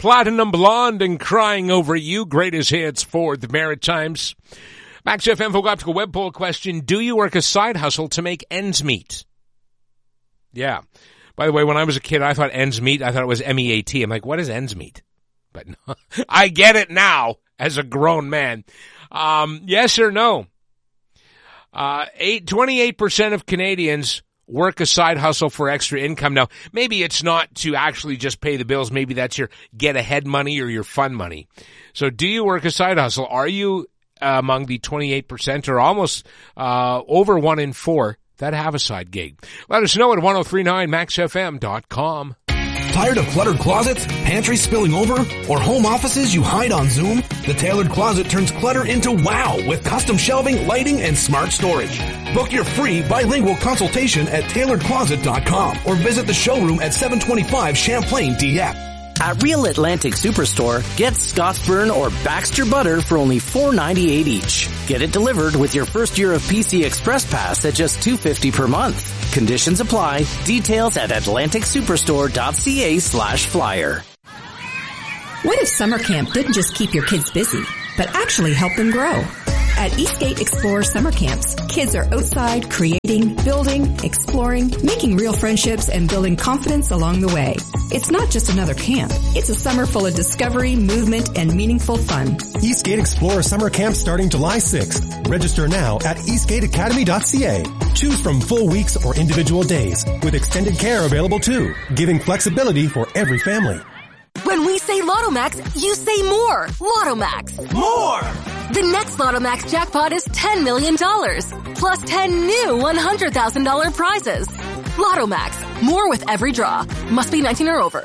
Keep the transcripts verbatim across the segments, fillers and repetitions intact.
Platinum Blonde and Crying Over You. Greatest hits for the Maritimes. Max F M Folk Optical Web Poll question. Do you work a side hustle to make ends meet? Yeah. By the way, when I was a kid, I thought ends meet, I thought it was M E A T. I'm like, what is ends meet? But no, I get it now as a grown man. Um, yes or no? Uh, eight, twenty-eight percent of Canadians work a side hustle for extra income. Now, maybe it's not to actually just pay the bills. Maybe that's your get ahead money or your fun money. So do you work a side hustle? Are you uh, among the twenty-eight percent or almost uh, over one in four that have a side gig? Let us know at ten thirty-nine max f m dot com. Tired of cluttered closets, pantries spilling over, or home offices you hide on Zoom? The Tailored Closet turns clutter into wow with custom shelving, lighting, and smart storage. Book your free bilingual consultation at tailored closet dot com or visit the showroom at seven twenty-five Champlain D F. At Real Atlantic Superstore, get Scottsburn or Baxter butter for only four ninety-eight each. Get it delivered with your first year of P C Express Pass at just two fifty per month. Conditions apply. Details at atlantic superstore dot c a slash flyer. What if summer camp didn't just keep your kids busy, but actually help them grow? At Eastgate Explorer Summer Camps, kids are outside creating, building, exploring, making real friendships, and building confidence along the way. It's not just another camp. It's a summer full of discovery, movement, and meaningful fun. Eastgate Explorer Summer Camp starting July sixth. Register now at eastgate academy dot c a. Choose from full weeks or individual days, with extended care available too, giving flexibility for every family. When we say Lotto Max, you say more. Lotto Max. More! The next Lotto Max jackpot is ten million dollars, plus ten new one hundred thousand dollars prizes. Lotto Max. More with every draw. Must be nineteen or over.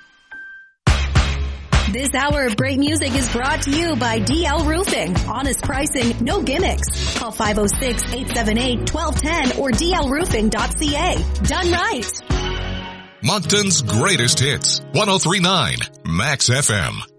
This hour of great music is brought to you by D L Roofing. Honest pricing, no gimmicks. Call five oh six, eight seven eight, one two one zero or d l roofing dot c a. Done right. Moncton's greatest hits. ten thirty-nine Max F M.